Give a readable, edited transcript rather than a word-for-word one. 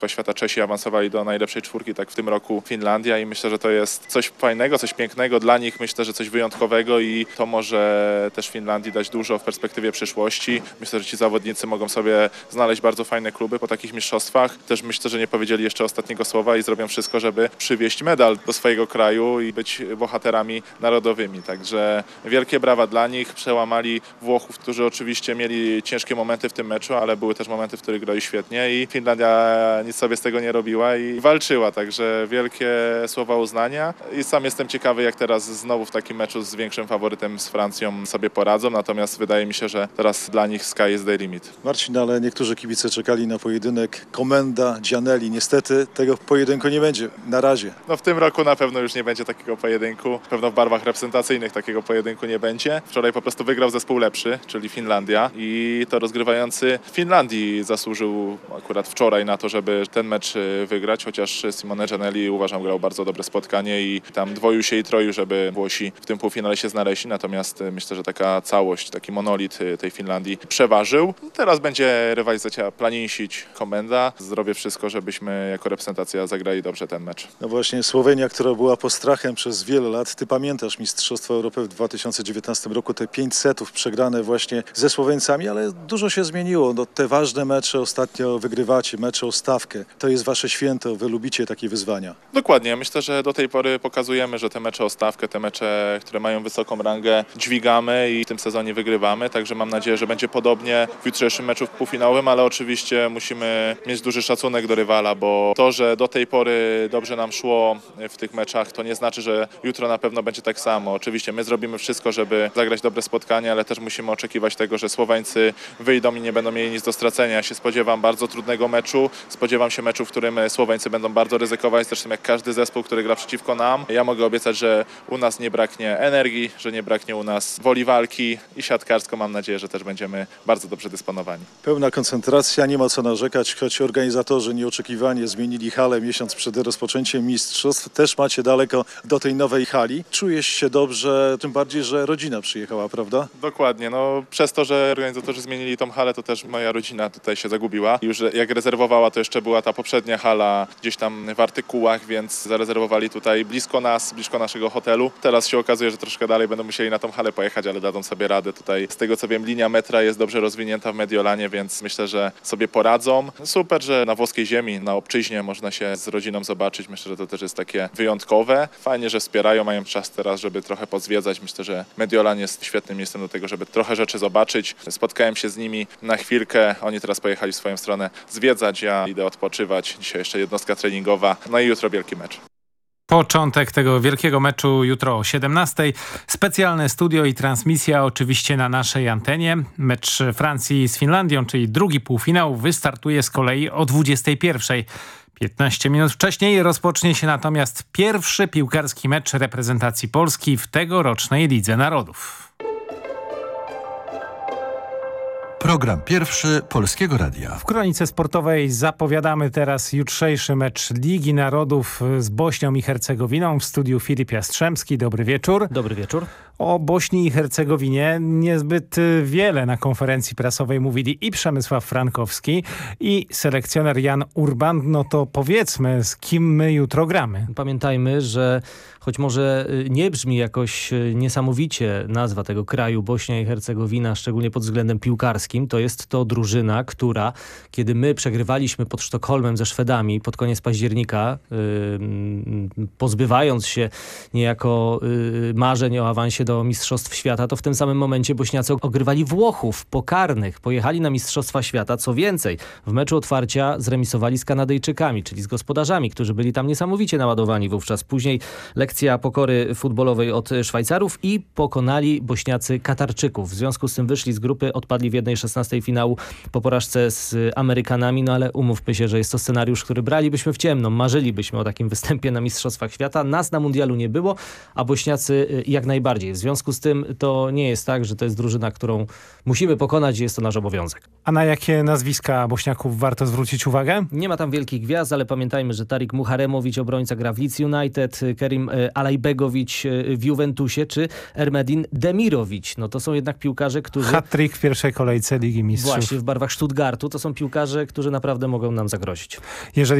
Świata Czesi awansowali do najlepszej czwórki, tak w tym roku Finlandia i myślę, że to jest coś fajnego, coś pięknego dla nich, myślę, że coś wyjątkowego i to może też Finlandii dać dużo w perspektywie przyszłości. Myślę, że ci zawodnicy mogą sobie znaleźć bardzo fajne kluby po takich mistrzostwach. Też myślę, że nie powiedzieli jeszcze ostatniego słowa i zrobią wszystko, żeby przywieźć medal do swojego kraju i być bohaterami narodowymi. Także wielkie brawa dla nich. Przełamali Włochów, którzy oczywiście mieli ciężkie momenty w tym meczu, ale były też momenty, w których grali świetnie i Finlandia nic sobie z tego nie robiła i walczyła, także wielkie słowa uznania i sam jestem ciekawy, jak teraz znowu w takim meczu z większym faworytem z Francją sobie poradzą, natomiast wydaje mi się, że teraz dla nich sky is the limit. Marcin, ale niektórzy kibice czekali na pojedynek Komenda Gianelli. Niestety tego pojedynku nie będzie, na razie. No w tym roku na pewno już nie będzie takiego pojedynku, pewno w barwach reprezentacyjnych takiego pojedynku nie będzie. Wczoraj po prostu wygrał zespół lepszy, czyli Finlandia i to rozgrywający Finlandii zasłużył akurat wczoraj na to, żeby ten mecz wygrać, chociaż Simone Gianelli uważam grał bardzo dobre spotkanie i tam dwoił się i troił, żeby Włosi w tym półfinale się znaleźli, natomiast myślę, że taka całość, taki monolit tej Finlandii przeważył. Teraz będzie rywalizacja Planinsić, Komenda. Zrobię wszystko, żebyśmy jako reprezentacja zagrali dobrze ten mecz. No właśnie Słowenia, która była postrachem przez wiele lat. Ty pamiętasz Mistrzostwa Europy w 2019 roku, te 5 setów przegrane właśnie ze Słoweńcami, ale dużo się zmieniło. No, te ważne mecze ostatnio wygrywacie, mecze o stawkę. To jest wasze święto, wy lubicie takie wyzwania. Dokładnie. Myślę, że do tej pory pokazujemy, że te mecze o stawkę, te mecze, które mają wysoką rangę, dźwigamy i w tym sezonie wygrywamy. Także mam nadzieję, że będzie podobnie w jutrzejszym meczu półfinałowym, ale oczywiście musimy mieć duży szacunek do rywala, bo to, że do tej pory dobrze nam szło w tych meczach, to nie znaczy, że jutro na pewno będzie tak samo. Oczywiście my zrobimy wszystko, żeby zagrać dobre spotkanie, ale też musimy oczekiwać tego, że Słoweńcy wyjdą i nie będą mieli nic do stracenia. Ja się spodziewam bardzo trudnego meczu. Spodziewam się meczu, w którym Słoweńcy będą bardzo ryzykować, zresztą jak każdy zespół, który gra przeciwko nam. Ja mogę obiecać, że u nas nie braknie energii, że nie braknie u nas woli walki i siatkarsko mam nadzieję, że też będziemy bardzo dobrze dysponowani. Pełna koncentracja, nie ma co narzekać, choć organizatorzy nieoczekiwanie zmienili halę miesiąc przed rozpoczęciem mistrzostw. Też macie daleko do tej nowej hali. Czujesz się dobrze, tym bardziej, że rodzina przyjechała, prawda? Dokładnie, no przez to, że organizatorzy zmienili tą halę, to też moja rodzina tutaj się zagubiła. Już jak rezerwowała, to jeszcze była ta poprzednia hala gdzieś tam w artykułach, więc zarezerwowali tutaj blisko nas, blisko naszego hotelu. Teraz się okazuje, że troszkę dalej będą musieli na tą halę pojechać, ale dadzą sobie radę. Tutaj z tego co wiem, linia metra jest dobrze rozwinięta w Mediolanie, więc myślę, że sobie poradzą. Super, że na włoskiej ziemi, na obczyźnie można się z rodziną zobaczyć. Myślę, że to też jest takie wyjątkowe. Fajnie, że wspierają, mają czas teraz, żeby trochę pozwiedzać. Myślę, że Mediolan jest świetnym miejscem do tego, żeby trochę rzeczy zobaczyć. Spotkałem się z nimi na chwilkę. Oni teraz pojechali w swoją stronę zwiedzać. Ja idę odpoczywać. Dzisiaj jeszcze jednostka treningowa. No i jutro wielki mecz. Początek tego wielkiego meczu jutro o 17:00. Specjalne studio i transmisja oczywiście na naszej antenie. Mecz Francji z Finlandią, czyli drugi półfinał, wystartuje z kolei o 21:00. 15 minut wcześniej rozpocznie się natomiast pierwszy piłkarski mecz reprezentacji Polski w tegorocznej Lidze Narodów. Program pierwszy Polskiego Radia. W Kronice Sportowej zapowiadamy teraz jutrzejszy mecz Ligi Narodów z Bośnią i Hercegowiną. W studiu Filip Jastrzębski. Dobry wieczór. Dobry wieczór. O Bośni i Hercegowinie niezbyt wiele na konferencji prasowej mówili i Przemysław Frankowski, i selekcjoner Jan Urban. No to powiedzmy, z kim my jutro gramy. Pamiętajmy, że choć może nie brzmi jakoś niesamowicie nazwa tego kraju, Bośnia i Hercegowina, szczególnie pod względem piłkarskim, to jest to drużyna, która, kiedy my przegrywaliśmy pod Sztokholmem ze Szwedami pod koniec października, pozbywając się niejako marzeń o awansie do Mistrzostw Świata, to w tym samym momencie Bośniacy ogrywali Włochów pokarnych. Pojechali na Mistrzostwa Świata. Co więcej, w meczu otwarcia zremisowali z Kanadyjczykami, czyli z gospodarzami, którzy byli tam niesamowicie naładowani wówczas. Później lekcja pokory futbolowej od Szwajcarów i pokonali Bośniacy Katarczyków. W związku z tym wyszli z grupy, odpadli w 1/16 finału po porażce z Amerykanami, no ale umówmy się, że jest to scenariusz, który bralibyśmy w ciemno. Marzylibyśmy o takim występie na Mistrzostwach Świata. Nas na mundialu nie było, a Bośniacy jak najbardziej. W związku z tym to nie jest tak, że to jest drużyna, którą musimy pokonać i jest to nasz obowiązek. A na jakie nazwiska Bośniaków warto zwrócić uwagę? Nie ma tam wielkich gwiazd, ale pamiętajmy, że Tarik Muharemowicz, obrońca, gra w Leeds United, Kerim Alajbegowicz w Juventusie, czy Ermedin Demirovic. No to są jednak piłkarze, którzy... Hat-trick w pierwszej kolejce Ligi Mistrzów. Właśnie w barwach Stuttgartu. To są piłkarze, którzy naprawdę mogą nam zagrozić. Jeżeli